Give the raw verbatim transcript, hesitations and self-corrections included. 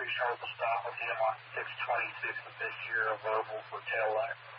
three sharp stop with him on six twenty-six of this year, a verbal for tail light.